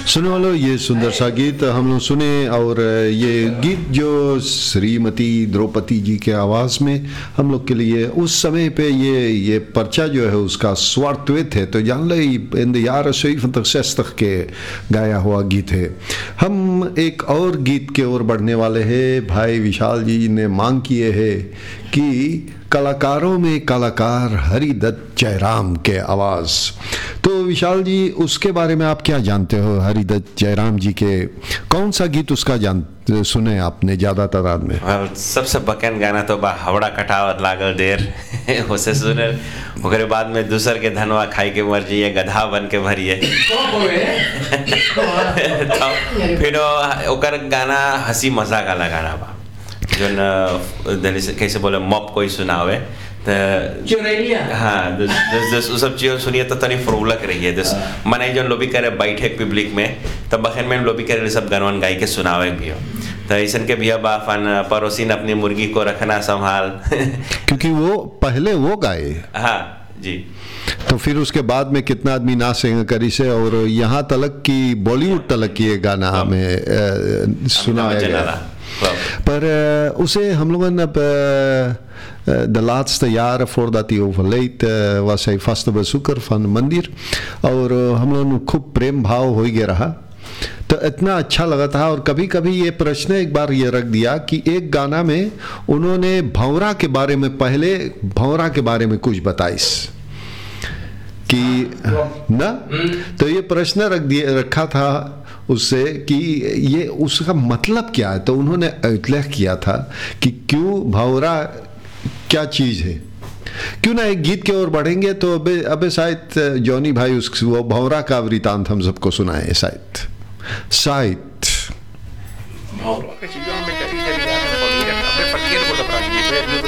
सुनने वालों, ये सुंदर सा गीत हम लोग सुने, और ये गीत जो श्रीमती द्रौपदी जी के आवाज़ में हम लोग के लिए उस समय पे ये पर्चा जो है उसका स्वार्थवित है, तो जान लो इन द jaren 67 के गाया हुआ गीत है। हम एक और गीत के ओर बढ़ने वाले हैं। भाई विशाल जी ने मांग किए है कि कलाकारों में कलाकार हरिदत्त जयराम के आवाज़। तो विशाल जी, उसके बारे में आप क्या जानते हो? हरिदत्त जयराम जी के कौन सा गीत उसका सुने आपने ज़्यादा तादाद में? सबसे बकन गाना तो बा हवड़ा कटावत लागल देर उसे सुने, ओकरे बाद में दूसर के धनवा खाई के मर जाइए, गधा बन के भरिए। तो फिर ओकर गाना हंसी मजाक वाला गाना बा, जो न कैसे बोले मॉप कोई सुनावे चुरैलिया। हाँ, वो सब चीज़ सुनिए तो तनी फ्रोलक रही है। मनाई जो लोबी करे बैठे पब्लिक में, तब बखन में लोबी करे सब गनवन गाई के सुनावे भी हो। तो ऐसा के भी अब पड़ोसी ने अपनी मुर्गी को रखना संभाल क्योंकि वो पहले वो गाए। हाँ जी। तो फिर उसके बाद में कितना आदमी ना सिंग करी से, और यहाँ तलक की बॉलीवुड तलक की ये गाना हमें सुनाया गया। पर uसे हम लोगों ने de laatste jaren voordat hij overleed was hij vaste bezoeker van de मंदिर, और हम लोगों ने खूब प्रेम भाव हो गया रहा, तो इतना अच्छा लगा था। और कभी कभी ये प्रश्न एक बार ये रख दिया कि एक गाना में उन्होंने भंवरा के बारे में, पहले भंवरा के बारे में कुछ बताइस कि ना, तो ये प्रश्न रखा था उससे कि ये उसका मतलब क्या है। तो उन्होंने उल्लेख किया था कि क्यों भंवरा क्या चीज़ है। क्यों ना एक गीत के ओर बढ़ेंगे, तो अबे शायद जॉनी भाई वो भंवरा का वृतांत हम सबको सुनाए। शायद